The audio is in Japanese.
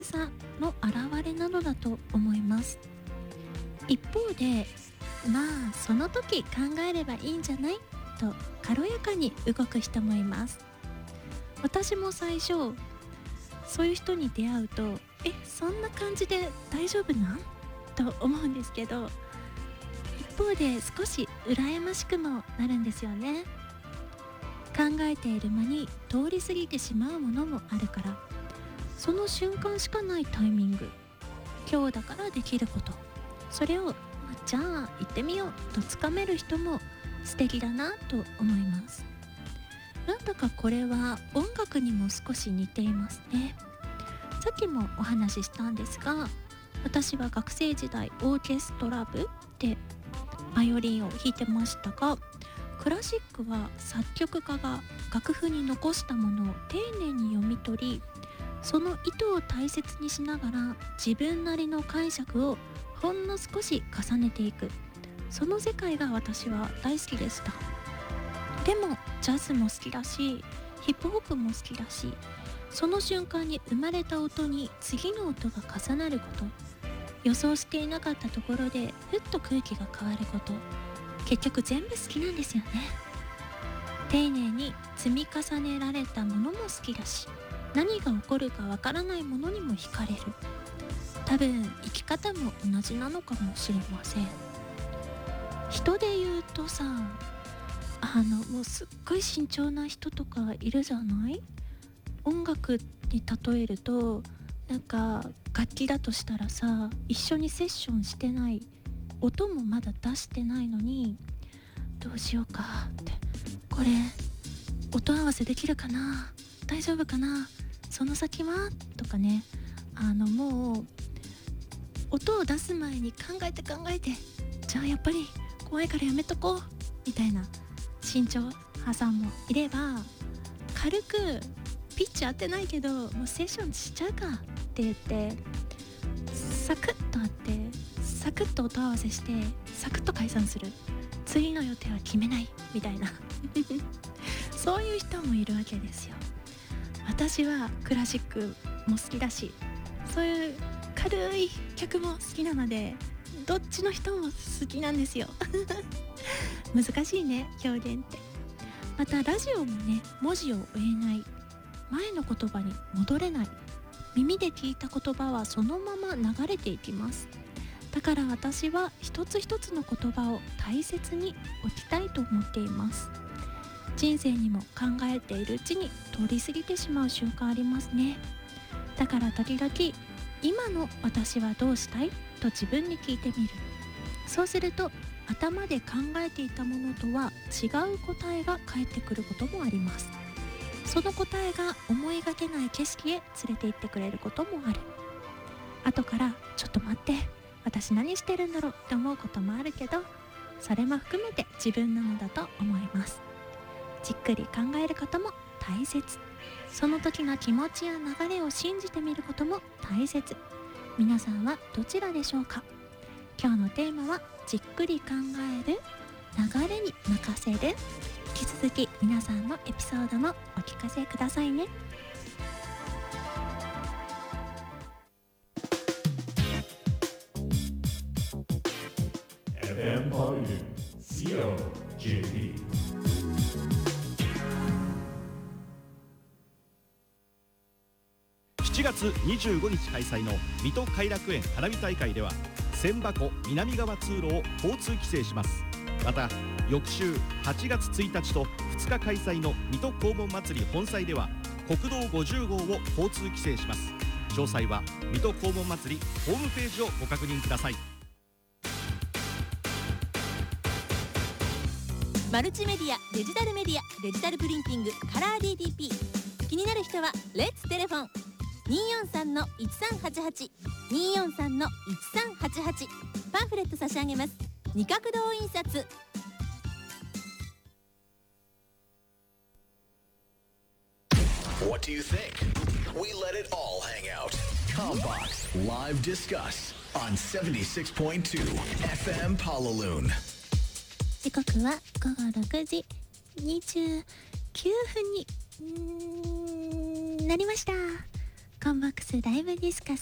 さの表れなのだと思います。一方で、まあその時考えればいいんじゃないと軽やかに動く人もいます。私も最初そういう人に出会うと、そんな感じで大丈夫なんと思うんですけど、一方で少し羨ましくもなるんですよね。考えている間に通り過ぎてしまうものもあるから、その瞬間しかないタイミング、今日だからできること、それをじゃあ行ってみようとつかめる人も素敵だなと思います。なんだかこれは音楽にも少し似ていますね。さっきもお話ししたんですが、私は学生時代オーケストラ部でバイオリンを弾いてましたが、クラシックは作曲家が楽譜に残したものを丁寧に読み取り、その意図を大切にしながら自分なりの解釈をほんの少し重ねていく、その世界が私は大好きでした。でもジャズも好きだし、ヒップホップも好きだし、その瞬間に生まれた音に次の音が重なること、予想していなかったところでふっと空気が変わること、結局全部好きなんですよね。丁寧に積み重ねられたものも好きだし、何が起こるかわからないものにも惹かれる。多分生き方も同じなのかもしれません。人で言うとさ、もうすっごい慎重な人とかいるじゃない？音楽に例えると、なんか楽器だとしたらさ、一緒にセッションしてない、音もまだ出してないのに、どうしようかって、これ音合わせできるかな、大丈夫かな、その先はとかね、もう音を出す前に考えて、じゃあやっぱり怖いからやめとこうみたいな慎重派さんもいれば、軽くピッチ当てないけどもうセッションしちゃうかって言ってサクッとあってサクッと音合わせしてサクッと解散する、次の予定は決めないみたいなそういう人もいるわけですよ。私はクラシックも好きだし、そういう軽い曲も好きなので、どっちの人も好きなんですよ難しいね、表現って。またラジオもね、文字を追えない、前の言葉に戻れない、耳で聞いた言葉はそのまま流れていきます。だから私は一つ一つの言葉を大切に置きたいと思っています。人生にも考えているうちに通り過ぎてしまう瞬間ありますね。だから時々、今の私はどうしたいと自分に聞いてみる。そうすると頭で考えていたものとは違う答えが返ってくることもあります。その答えが思いがけない景色へ連れて行ってくれることもある。後からちょっと待って、私何してるんだろうって思うこともあるけど、それも含めて自分なのだと思います。じっくり考えることも大切。その時の気持ちや流れを信じてみることも大切。皆さんはどちらでしょうか？今日のテーマはじっくり考える、流れに任せる。引き続き皆さんのエピソードもお聞かせくださいね。 FM ポリル COJP。 7月25日開催の水戸偕楽園花火大会では、千波湖南側通路を交通規制します。また翌週8月1日と2日開催の水戸黄門祭り本祭では、国道50号を交通規制します。詳細は水戸黄門祭りホームページをご確認ください。 マルチメディア、デジタルメディア、デジタルプリンティング、カラー DTP。 気になる人はレッツテレフォン243-1388 243-1388。パンフレット差し上げます。二角堂印刷。 What do you think? We let it all hang out. Combox Live Discuss on 76.2 FM Palaloon。 時刻は午後6時29分になりました。 コンボックスライブディスカス